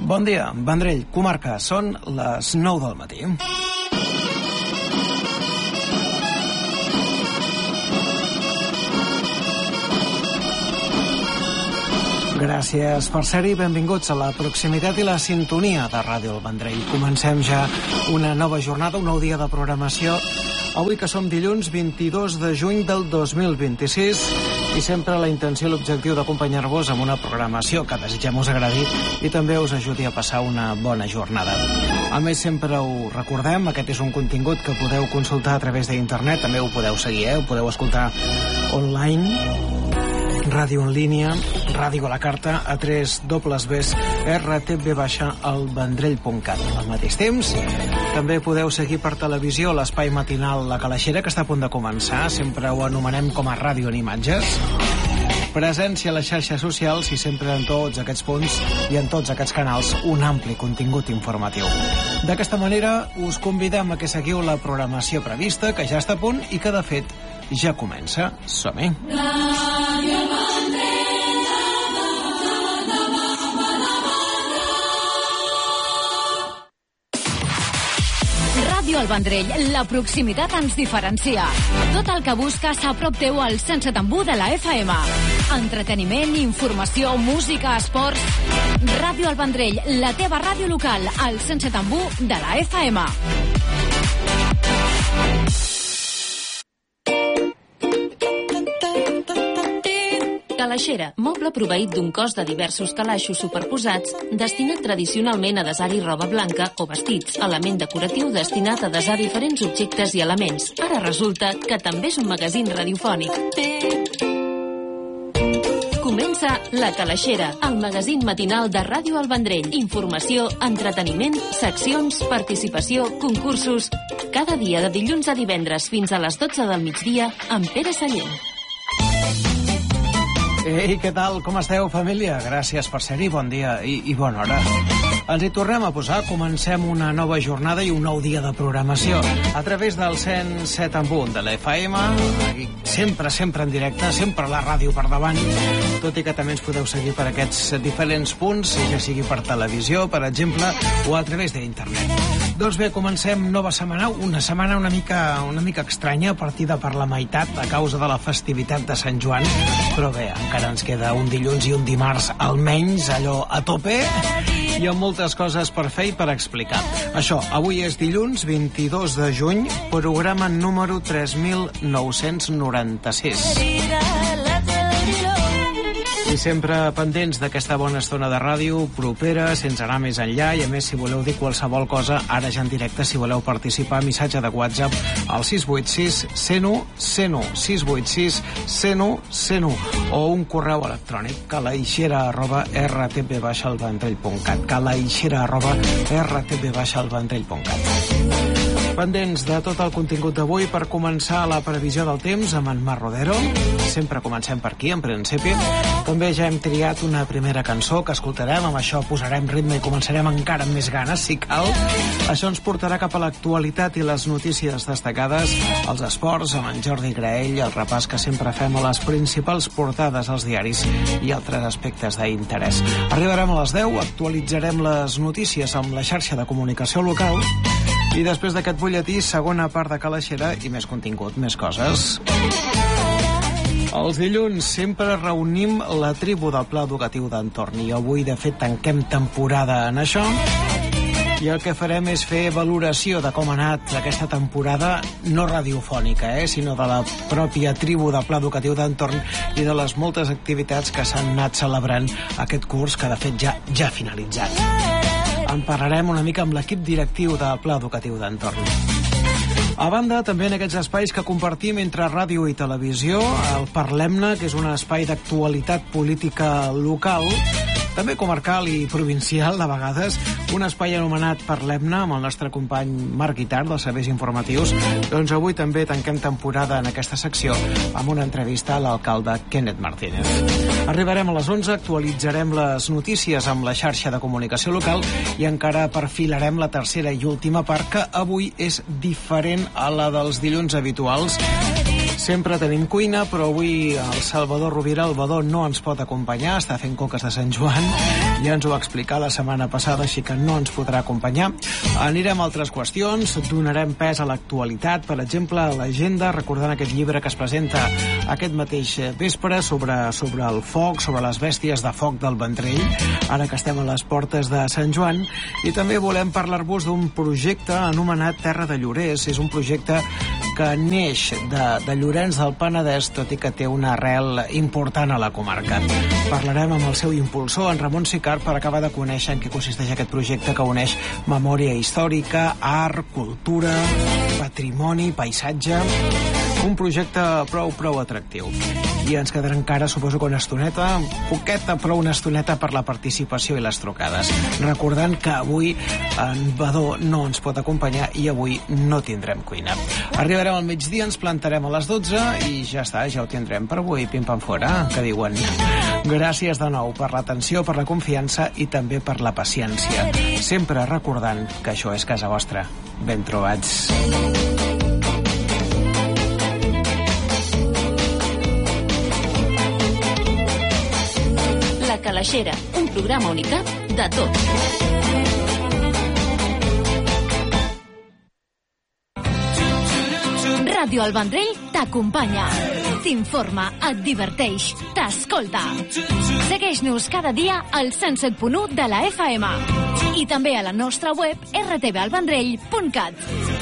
Bon dia, Vendrell, comarca. Són les 9 del matí. Gràcies per ser-hi, benvinguts a la proximitat i la sintonia de Ràdio El Vendrell. Comencem ja una nova jornada, un nou dia de programació. Avui que som dilluns 22 de juny del 2026 i sempre la intenció i l'objectiu d'acompanyar-vos amb una programació que desitgem us agradi i també us ajudi a passar una bona jornada. A més, sempre ho recordem, aquest és un contingut que podeu consultar a través d'internet, també ho podeu seguir, ho podeu escoltar online, ràdio en línia, ràdio a la carta, a www.rtv-elvendrell.cat. Al mateix temps, també podeu seguir per televisió l'espai matinal La Calaixera, que està a punt de començar. Sempre ho anomenem com a ràdio en imatges. Presència a les xarxes socials i sempre en tots aquests punts i en tots aquests canals un ampli contingut informatiu. D'aquesta manera, us convidem a que seguiu la programació prevista, que ja està a punt i que, de fet, ja comença. Som-hi! Ràdio El Vendrell, la proximitat ens diferencia. Tot el que busques a prop teu al 107.1 de la FM. Entreteniment, informació, música, esports. Ràdio El Vendrell, la teva ràdio local, al 107.1 de la FM. Calaixera, moble proveït d'un cos de diversos calaixos superposats, destinat tradicionalment a desar-hi roba blanca o vestits, element decoratiu destinat a desar diferents objectes i elements. Ara resulta que també és un magazín radiofònic. Comença La Calaixera, el magazín matinal de Ràdio El Vendrell. Informació, entreteniment, seccions, participació, concursos. Cada dia de dilluns a divendres fins a les 12 del migdia amb Pere Sallent. Ei, què tal? Com esteu, família? Gràcies per ser-hi, bon dia i bona hora. Ens hi tornem a posar, comencem una nova jornada i un nou dia de programació a través del 107.1 de la FM, sempre en directe, sempre la ràdio per davant, tot i que també ens podeu seguir per aquests diferents punts, ja sigui per televisió, per exemple, o a través d'internet. Doncs bé, comencem nova setmana, una setmana una mica estranya, partida per la meitat a causa de la festivitat de Sant Joan, però bé, encara ens queda un dilluns i un dimarts almenys, allò a tope, i amb moltes coses per fer i per explicar. Això, avui és dilluns 22 de juny, programa número 3996. I sempre pendents d'aquesta bona estona de ràdio propera, sense anar més enllà, i a més, si voleu dir qualsevol cosa, ara ja en directe, si voleu participar, missatge de WhatsApp al 686 101 101, 686 101 101, o un correu electrònic, calaixera@rtv-elvendrell.cat, calaixera@rtv-elvendrell.cat. Pendents de tot el contingut d'avui per començar la previsió del temps amb en Mar Rodero. Sempre comencem per aquí, en principi. També ja hem triat una primera cançó que escoltarem, amb això posarem ritme i començarem encara amb més ganes, si cal. Això ens portarà cap a l'actualitat i les notícies destacades, els esports, amb en Jordi Graell, el repàs que sempre fem a les principals portades als diaris i altres aspectes d'interès. Arribarem a les 10, actualitzarem les notícies amb la xarxa de comunicació local i després d'aquest butlletí, segona part de Calaixera i més contingut, més coses. Els dilluns sempre reunim la tribu del Pla Educatiu d'Entorn i avui, de fet, tanquem temporada en això i el que farem és fer valoració de com ha anat aquesta temporada, no radiofònica, sinó de la pròpia tribu del Pla Educatiu d'Entorn i de les moltes activitats que s'han anat celebrant aquest curs que, de fet, ja ha finalitzat. En parlarem una mica amb l'equip directiu del Pla Educatiu d'Entorn. A banda, també en aquests espais que compartim entre ràdio i televisió, el Parlem-ne, que és un espai d'actualitat política local, també comarcal i provincial, de vegades, un espai anomenat Parlem-ne, amb el nostre company Marc Guitart, dels serveis informatius. Doncs avui també tanquem temporada en aquesta secció amb una entrevista a l'alcalde Kenneth Martínez. Arribarem a les 11, actualitzarem les notícies amb la xarxa de comunicació local i encara perfilarem la tercera i última part, que avui és diferent a la dels dilluns habituals. Sempre tenim cuina, però avui el Salvador Rovira, el Badó, no ens pot acompanyar, està fent coques de Sant Joan, ja ens ho va explicar la setmana passada, així que no ens podrà acompanyar. Anirem a altres qüestions, donarem pes a l'actualitat, per exemple, a l'agenda, recordant aquest llibre que es presenta aquest mateix vespre sobre el foc, sobre les bèsties de foc del Vendrell, ara que estem a les portes de Sant Joan, i també volem parlar-vos d'un projecte anomenat Terra de Llorers. És un projecte que neix de Llorenç del Penedès, tot i que té una arrel important a la comarca. Parlarem amb el seu impulsor, en Ramon Sicart, per acabar de conèixer en què consisteix aquest projecte que uneix memòria històrica, art, cultura, patrimoni, paisatge... Un projecte prou atractiu. I ens quedarà encara, suposo que una estoneta, poqueta, però una estoneta per la participació i les trucades. Recordant que avui en Badó no ens pot acompanyar i avui no tindrem cuina. Arribarem al migdia, ens plantarem a les 12 i ja està, ja ho tindrem per avui. Pim-pam fora, que diuen. Gràcies de nou per l'atenció, per la confiança i també per la paciència. Sempre recordant que això és casa vostra. Ben trobats. La Calaixera, un programa Unicat de tot. Ràdio El Vendrell t'acompanya, t'informa, et diverteix, t'escolta. Segueix-nos cada dia al 107.1 de la FM i també a la nostra web rtvalvendrell.cat.